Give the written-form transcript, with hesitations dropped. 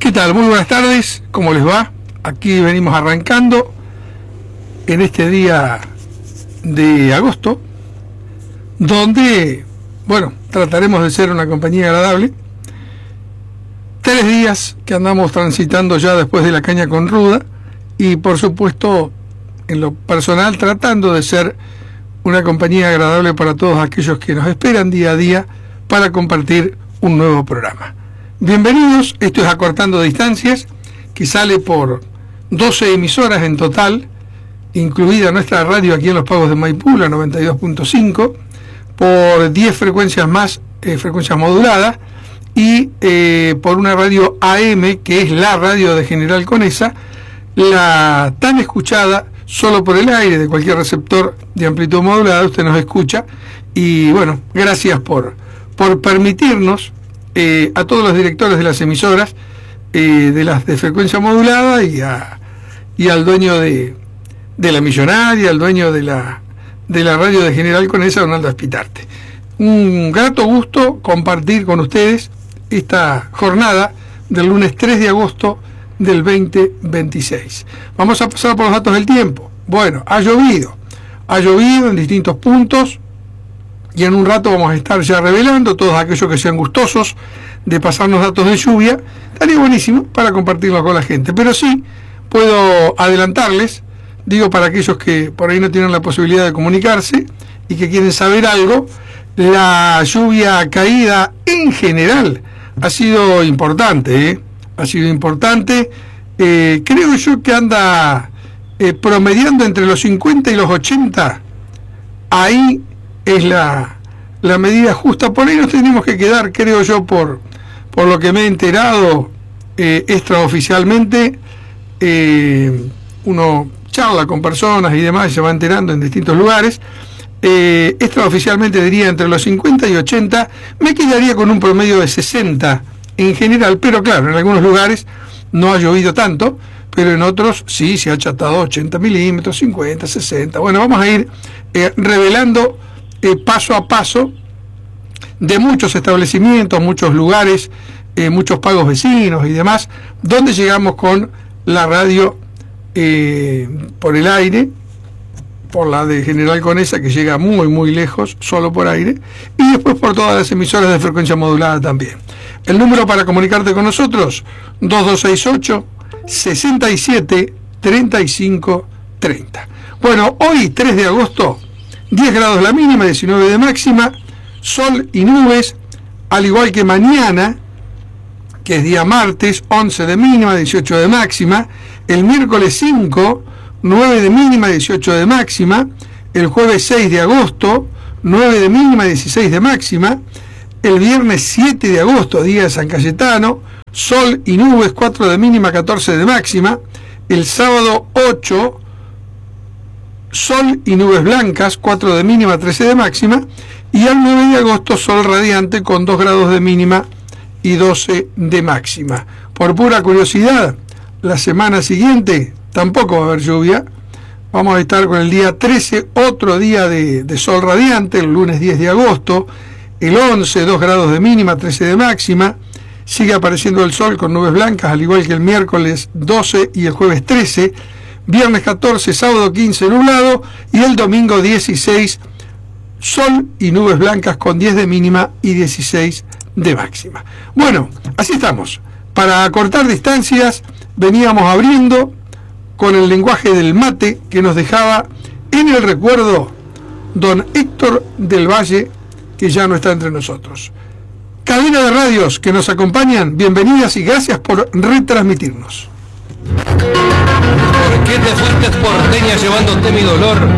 ¿Qué tal? Muy buenas tardes, ¿cómo les va? Aquí venimos arrancando en este día de agosto, donde, bueno, trataremos de ser una compañía agradable. 3 días que andamos transitando ya después de la caña con ruda y, por supuesto, en lo personal, tratando de ser una compañía agradable para todos aquellos que nos esperan día a día para compartir un nuevo programa. Bienvenidos, esto es Acortando Distancias, que sale por 12 emisoras en total, incluida nuestra radio aquí en Los Pagos de Maipú, la 92.5, por 10 frecuencias más, frecuencias moduladas, y por una radio AM, que es la radio de General Conesa, la tan escuchada solo por el aire de cualquier receptor de amplitud modulada. Usted nos escucha, y bueno, gracias por permitirnos, a todos los directores de las emisoras, de las de frecuencia modulada, y al dueño de la Millonaria, al dueño de la radio de General Conesa, Donaldo Espitarte. Un grato gusto compartir con ustedes esta jornada del lunes 3 de agosto del 2026. Vamos a pasar por los datos del tiempo. Bueno, ha llovido en distintos puntos, y en un rato vamos a estar ya revelando todos aquellos que sean gustosos de pasarnos datos de lluvia. Estaría buenísimo para compartirlos con la gente, pero sí puedo adelantarles, digo, para aquellos que por ahí no tienen la posibilidad de comunicarse y que quieren saber algo, la lluvia caída en general ha sido importante, ha sido importante. Creo yo que anda promediando entre los 50 y los 80. Ahí es la medida justa. Por ahí nos tenemos que quedar, creo yo, por lo que me he enterado extraoficialmente. Uno charla con personas y demás y se va enterando en distintos lugares. Extraoficialmente diría entre los 50 y 80. Me quedaría con un promedio de 60 en general, pero claro, en algunos lugares no ha llovido tanto, pero en otros sí se ha achatado 80 milímetros, 50, 60. Bueno, vamos a ir revelando paso a paso de muchos establecimientos, muchos lugares, muchos pagos vecinos y demás, donde llegamos con la radio por el aire, por la de General Conesa, que llega muy muy lejos, solo por aire, y después por todas las emisoras de frecuencia modulada también. El número para comunicarte con nosotros, 2268 67 35 30. Bueno, hoy 3 de agosto, 10 grados la mínima, 19 de máxima, sol y nubes, al igual que mañana, que es día martes, 11 de mínima, 18 de máxima, el miércoles 5, 9 de mínima, 18 de máxima, el jueves 6 de agosto, 9 de mínima, 16 de máxima, el viernes 7 de agosto, día de San Cayetano, sol y nubes, 4 de mínima, 14 de máxima, el sábado 8, sol y nubes blancas, 4 de mínima, 13 de máxima, y al 9 de agosto sol radiante con 2 grados de mínima y 12 de máxima. Por pura curiosidad, la semana siguiente tampoco va a haber lluvia. Vamos a estar con el día 13, otro día de sol radiante, el lunes 10 de agosto, el 11, 2 grados de mínima, 13 de máxima, sigue apareciendo el sol con nubes blancas, al igual que el miércoles 12 y el jueves 13, viernes 14, sábado 15 nublado, y el domingo 16 sol y nubes blancas con 10 de mínima y 16 de máxima. Bueno, así estamos. Para acortar distancias, veníamos abriendo con el lenguaje del mate que nos dejaba en el recuerdo don Héctor del Valle, que ya no está entre nosotros. Cadena de radios que nos acompañan, bienvenidas y gracias por retransmitirnos. ¿Por qué te fuiste porteña llevándote mi dolor?